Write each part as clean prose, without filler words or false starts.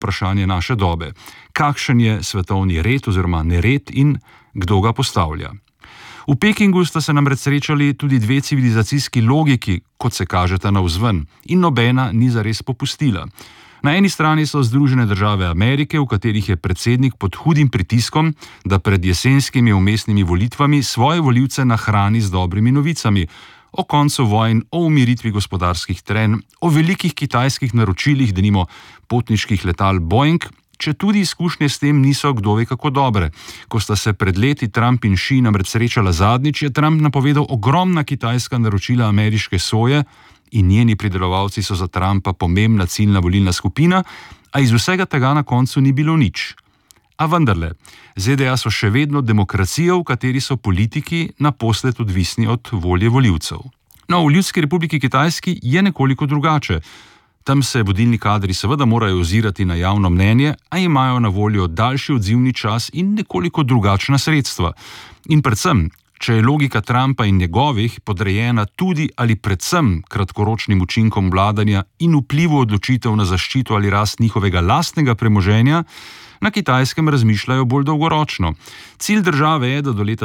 vprašanje naše dobe. Kakšen je svetovni red oziroma nered in kdo ga postavlja? V Pekingu sta se namreč srečali tudi dve civilizacijski logiki, kot se kažeta navzven, in nobena ni zares popustila. Na eni strani so Združene države Amerike, v katerih je predsednik pod hudim pritiskom, da pred jesenskimi umestnimi volitvami svoje volivce nahrani z dobrimi novicami o koncu vojn, o umiritvi gospodarskih trenj, o velikih kitajskih naročilih, denimo potniških letal Boeing, če tudi izkušnje s tem niso kdo ve kako dobre. Ko sta se pred leti Trump in Xi namreč srečala zadnjič, je Trump napovedal ogromna kitajska naročila ameriške soje in njeni pridelovalci so za Trumpa pomembna ciljna volilna skupina, a iz vsega tega na koncu ni bilo nič. A vendarle, ZDA so še vedno demokracija, v kateri so politiki naposled odvisni od volje volivcev. No, v Ljudski republiki Kitajski je nekoliko drugače. Tam se vodilni kadri seveda morajo ozirati na javno mnenje, a imajo na voljo daljši odzivni čas in nekoliko drugačna sredstva. In predvsem, če je logika Trumpa in njegovih podrejena tudi ali predvsem kratkoročnim učinkom vladanja in vplivu odločitev na zaščito ali rast njihovega lastnega premoženja, na Kitajskem razmišljajo bolj dolgoročno. Cilj države je, da do leta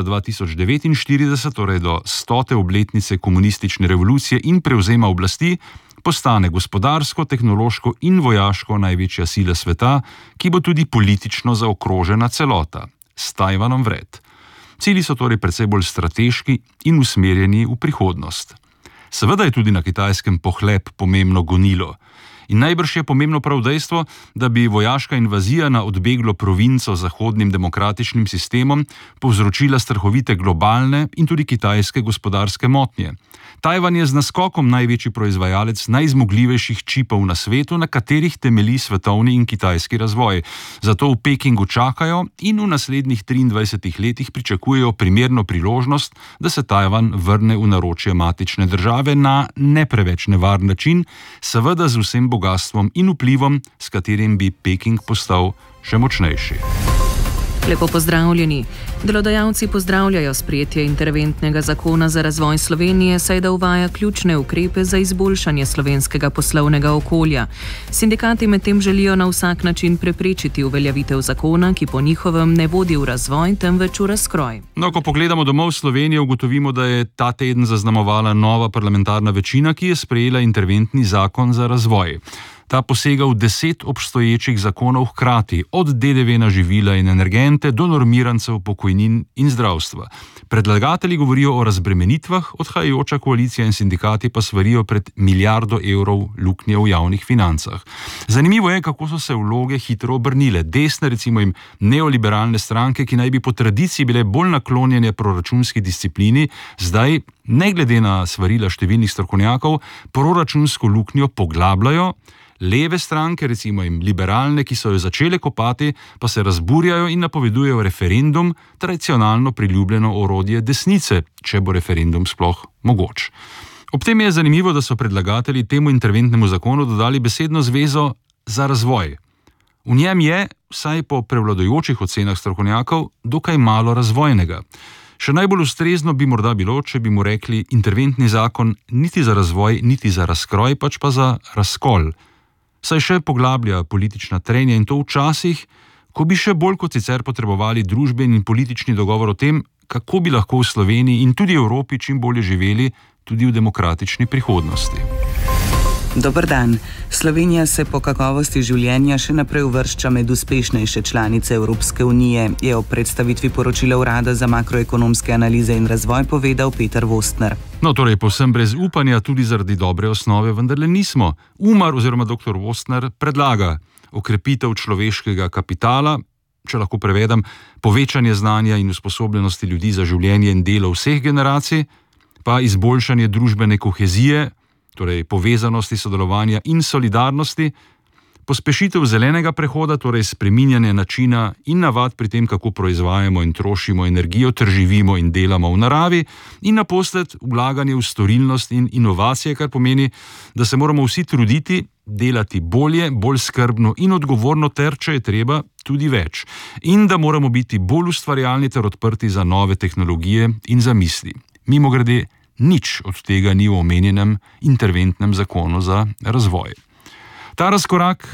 2049, torej do 100. obletnice komunistične revolucije in prevzema oblasti, postane gospodarsko, tehnološko in vojaško največja sila sveta, ki bo tudi politično zaokrožena celota, s Tajvanom vred. Cilji so torej precej bolj strateški in usmerjeni v prihodnost. Seveda je tudi na Kitajskem pohlep pomembno gonilo. In najbrž je pomembno prav dejstvo, da bi vojaška invazija na odbeglo provinco z zahodnim demokratičnim sistemom povzročila strahovite globalne in tudi kitajske gospodarske motnje. Tajvan je z naskokom največji proizvajalec najzmogljivejših čipov na svetu, na katerih temelji svetovni in kitajski razvoj. Zato v Pekingu čakajo in v naslednjih 23 letih pričakujejo primerno priložnost, da se Tajvan vrne v naročje matične države na ne preveč nevaren način, seveda z vsem bogatstvom in vplivom, s katerim bi Peking postal še močnejši. Lepo pozdravljeni. Delodajalci pozdravljajo sprejetje interventnega zakona za razvoj Slovenije, saj da uvaja ključne ukrepe za izboljšanje slovenskega poslovnega okolja. Sindikati medtem želijo na vsak način preprečiti uveljavitev zakona, ki po njihovem ne vodi v razvoj, temveč v razkroj. No, ko pogledamo domov Slovenijo, ugotovimo, da je ta teden zaznamovala nova parlamentarna večina, ki je sprejela interventni zakon za razvoj. Ta posega v 10 obstoječih zakonov hkrati, od DDV na živila in energente do normirancev pokojnin in zdravstva. Predlagatelji govorijo o razbremenitvah, odhajajoča koalicija in sindikati pa svarijo pred milijardo evrov luknje v javnih financah. Zanimivo je, kako so se vloge hitro obrnile. Desne, recimo jim neoliberalne stranke, ki naj bi po tradiciji bile bolj naklonjene proračunski disciplini, zdaj, ne glede na svarila številnih strokovnjakov, proračunsko luknjo poglabljajo. Leve stranke, recimo jim liberalne, ki so jo začele kopati, pa se razburjajo in napovedujejo referendum, tradicionalno priljubljeno orodje desnice, če bo referendum sploh mogoč. Ob tem je zanimivo, da so predlagatelji temu interventnemu zakonu dodali besedno zvezo za razvoj. V njem je, vsaj po prevladujočih ocenah strokovnjakov, dokaj malo razvojnega. Še najbolj ustrezno bi morda bilo, če bi mu rekli interventni zakon niti za razvoj, niti za razkroj, pač pa za razkol. Saj še poglablja politična trenja in to v časih, ko bi še bolj kot sicer potrebovali družbeni in politični dogovor o tem, kako bi lahko v Sloveniji in tudi Evropi čim bolje živeli tudi v demokratični prihodnosti. Dober dan. Slovenija se po kakovosti življenja še naprej uvršča med uspešnejše članice Evropske unije, je ob predstavitvi poročila Urada za makroekonomske analize in razvoj povedal Peter Vostner. No, torej, povsem brez upanja, tudi zaradi dobre osnove, vendarle nismo. Umar oziroma dr. Vostner predlaga okrepitev človeškega kapitala, če lahko prevedem, povečanje znanja in usposobljenosti ljudi za življenje in delo vseh generacij, pa izboljšanje družbene kohezije, torej povezanosti, sodelovanja in solidarnosti, pospešitev zelenega prehoda, torej spreminjanje načina in navad pri tem, kako proizvajamo in trošimo energijo, ter živimo in delamo v naravi, in naposled vlaganje v storilnost in inovacije, kar pomeni, da se moramo vsi truditi, delati bolje, bolj skrbno in odgovorno ter, če je treba, tudi več. In da moramo biti bolj ustvarjalni ter odprti za nove tehnologije in zamisli. Mimogrede, nič od tega ni v omenjenem interventnem zakonu za razvoj. Ta razkorak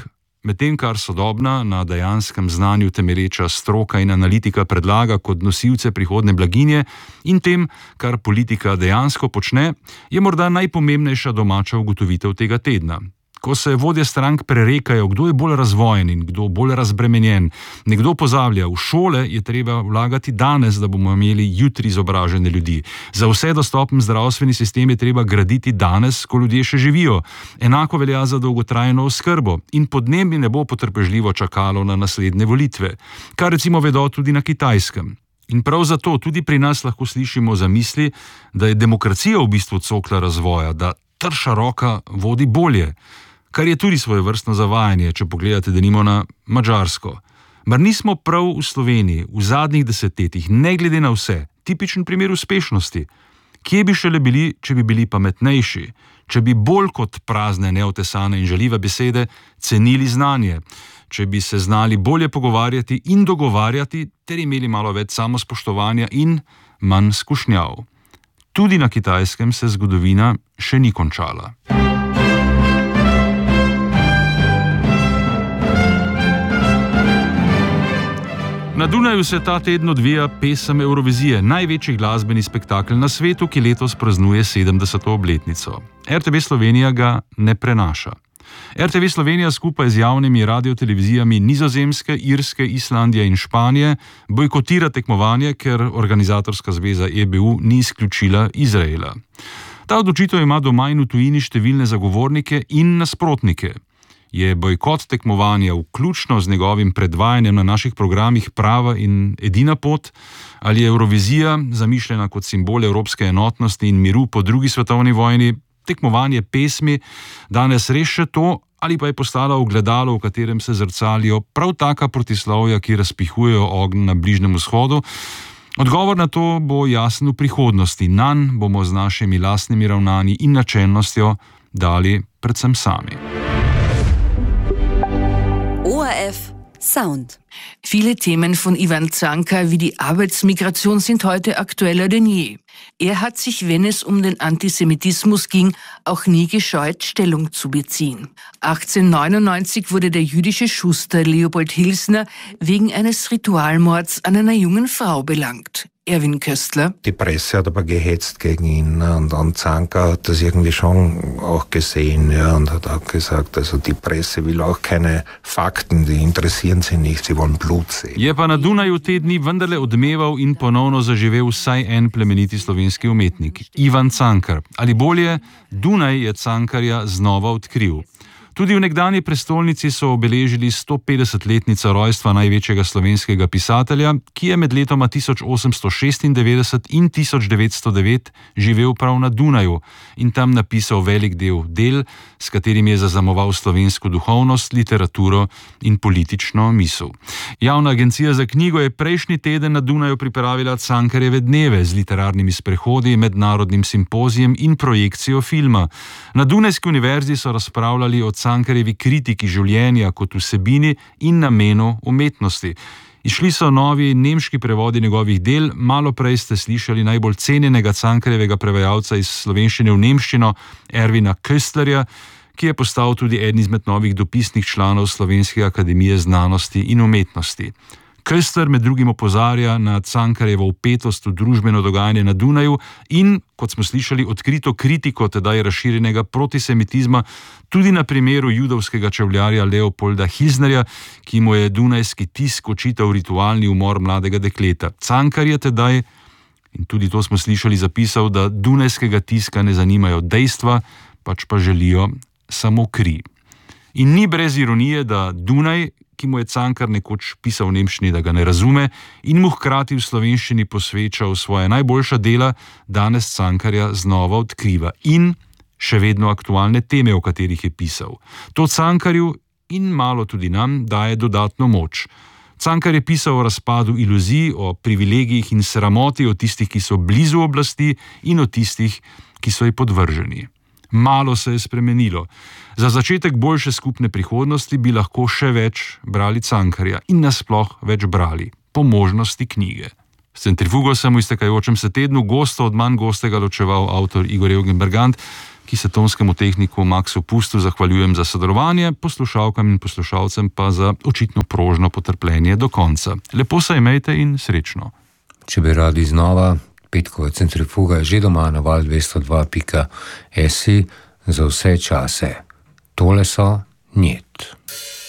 medtem kar sodobna, na dejanskem znanju temelječa stroka in analitika predlaga kot nosilce prihodne blaginje in tem, kar politika dejansko počne, je morda najpomembnejša domača ugotovitev tega tedna. Ko se vodje strank prerekajo, kdo je bolj razvojen in kdo bolj razbremenjen, nekdo pozablja, v šole je treba vlagati danes, da bomo imeli jutri izobražene ljudi. Za vse dostopen zdravstveni sistem je treba graditi danes, ko ljudje še živijo. Enako velja za dolgotrajno oskrbo in podnebje ne bo potrpežljivo čakalo na naslednje volitve, kar recimo vedo tudi na Kitajskem. In prav zato tudi pri nas lahko slišimo zamisli, da je demokracija v bistvu cokla razvoja, da trša roka vodi bolje. Kar je tudi svojevrstno zavajanje, če pogledate denimo na Madžarsko. Mar nismo prav v Sloveniji v zadnjih desetletjih, ne glede na vse, tipičen primer uspešnosti? Kje bi šele bili, če bi bili pametnejši, če bi bolj kot prazne, neotesane in žaljive besede cenili znanje, če bi se znali bolje pogovarjati in dogovarjati ter imeli malo več samospoštovanja in manj skušnjav. Tudi na Kitajskem se zgodovina še ni končala. Na Dunaju se ta teden odvija pesem Evrovizije, največji glasbeni spektakel na svetu, ki letos praznuje 70. obletnico. RTV Slovenija ga ne prenaša. RTV Slovenija skupaj z javnimi radiotelevizijami Nizozemske, Irske, Islandije in Španije bojkotira tekmovanje, ker organizatorska zveza EBU ni izključila Izraela. Ta odločitev ima doma in v tujini številne zagovornike in nasprotnike. Je bojkot tekmovanja vključno z njegovim predvajanjem na naših programih prava in edina pot, ali je Evrovizija, zamišljena kot simbol evropske enotnosti in miru po drugi svetovni vojni, tekmovanje pesmi, danes res še to, ali pa je postala ogledalo, v katerem se zrcalijo prav taka protislovja, ki razpihujejo ogenj na Bližnjem vzhodu? Odgovor na to bo jasen v prihodnosti. Nanj bomo z našimi lastnimi ravnanji in načelnostjo dali predvsem sami. ORF Sound. Viele Themen von Ivan Cankar wie die Arbeitsmigration sind heute aktueller denn je. Er hat sich, wenn es um den Antisemitismus ging, auch nie gescheut, Stellung zu beziehen. 1899 wurde der jüdische Schuster Leopold Hilsner wegen eines Ritualmords an einer jungen Frau belangt. Erwin Köstler. Die Presse hat aber gehetzt gegen ihn und Cankar hat das irgendwie schon auch gesehen, ja, und hat auch gesagt, also die Presse will auch keine Fakten, die interessieren sie nicht, sie wollen Blut sehen. Je pa na Dunaju te dni vendarle odmeval in ponovno zaživel vsaj en plemeniti slovenski umetnik, Ivan Cankar. Ali bolje, Dunaj je Cankarja znova odkril. Tudi v nekdanji prestolnici so obeležili 150-letnico rojstva največjega slovenskega pisatelja, ki je med letoma 1896 in 1909 živel prav na Dunaju in tam napisal velik del, s katerim je zaznamoval slovensko duhovnost, literaturo in politično misel. Javna agencija za knjigo je prejšnji teden na Dunaju pripravila Cankarjeve dneve z literarnimi sprehodi, mednarodnim simpozijem in projekcijo filma. Na Dunajski univerzi so razpravljali o Cankarjevi kritiki življenja kot vsebini in namenu umetnosti. Izšli so novi nemški prevodi njegovih del, malo prej ste slišali najbolj cenjenega Cankarjevega prevajalca iz slovenščine v nemščino, Ervina Köstlerja, ki je postal tudi eden izmed novih dopisnih članov Slovenske akademije znanosti in umetnosti. Köstler med drugim opozarja na Cankarjevo vpetost v družbeno dogajanje na Dunaju in, kot smo slišali, odkrito kritiko tedaj razširjenega protisemitizma tudi na primeru judovskega čevljarja Leopolda Hilsnerja, ki mu je dunajski tisk očital ritualni umor mladega dekleta. Cankar je tedaj, in tudi to smo slišali, zapisal, da dunajskega tiska ne zanimajo dejstva, pač pa želijo samo kri. In ni brez ironije, da Dunaj, ki mu je Cankar nekoč pisal v nemščini, da ga ne razume, in mu hkrati v slovenščini posvečal svoje najboljša dela, danes Cankarja znova odkriva in še vedno aktualne teme, o katerih je pisal. To Cankarju in malo tudi nam daje dodatno moč. Cankar je pisal o razpadu iluzij, o privilegijih in sramoti, o tistih, ki so blizu oblasti in o tistih, ki so ji podvrženi. Malo se je spremenilo. Za začetek boljše skupne prihodnosti bi lahko še več brali Cankarja in nasploh več brali, po možnosti knjige. S centrifugo sem v iztekajočem se tednu gosto od manj gostega ločeval avtor Igor Eugen Bergant. ki se tonskemu tehniku Maksu Pustu zahvaljujem za sodelovanje, poslušalkam in poslušalcem pa za očitno prožno potrpljenje do konca. Lepo se imejte in srečno. Če bi radi znova, petkova centrifuga je že doma na val 202.si za vse čase. Tole so Njet.